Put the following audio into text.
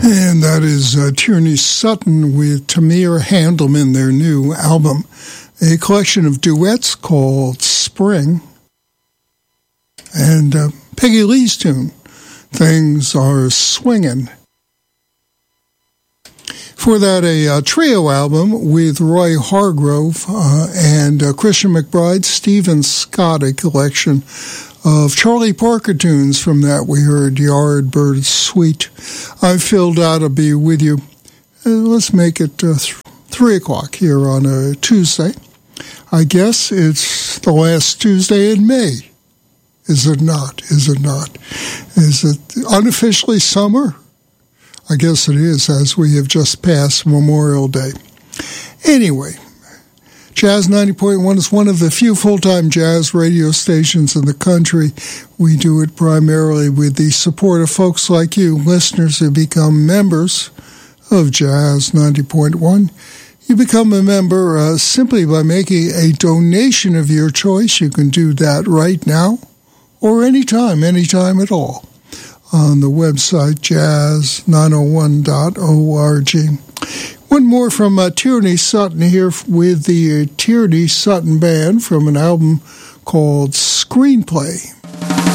And that is Tierney Sutton with Tamir Handelman, their new album, a collection of duets called Spring, and Peggy Lee's tune, Things Are Swingin'. For that, a trio album with Roy Hargrove and Christian McBride, Stephen Scott, a collection of Charlie Parker tunes. From that, we heard Yardbird Suite. I'm Phil Dodd. I'll be with you. Let's make it 3 o'clock here on a Tuesday. I guess it's the last Tuesday in May. Is it not? Is it not? Is it unofficially summer? I guess it is, as we have just passed Memorial Day. Anyway, Jazz 90.1 is one of the few full-time jazz radio stations in the country. We do it primarily with the support of folks like you, listeners who become members of Jazz 90.1. You become a member simply by making a donation of your choice. You can do that right now or anytime at all, on the website jazz901.org. One more from Tierney Sutton here with the Tierney Sutton Band from an album called Screenplay.